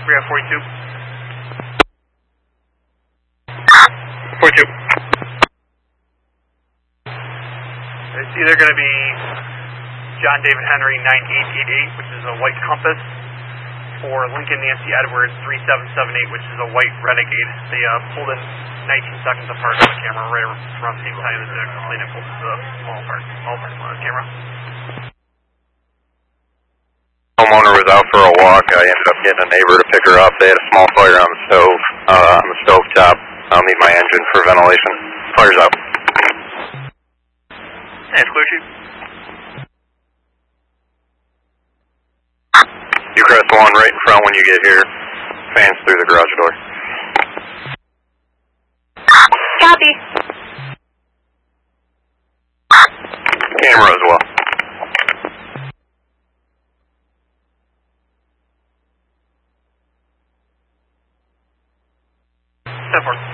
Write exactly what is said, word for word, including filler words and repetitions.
We have forty-two. forty-two. It's either going to be John David Henry nine eight eight eight, which is a white Compass, or Lincoln Nancy Edwards three seven seven eight, which is a white Renegade. They uh, pulled in nineteen seconds apart on the camera, right around the same time as the plane pulled the small part, small part on the camera. Homeowner was out for a walk. I ended up getting a neighbor to pick her up. They had a small fire on the stove, uh, on the stove top. I'll need my engine for ventilation. Fire's out. Hey, clear shoot. You crest one right in front when you get here. Fans through the garage door. Copy. Camera as well. ten four.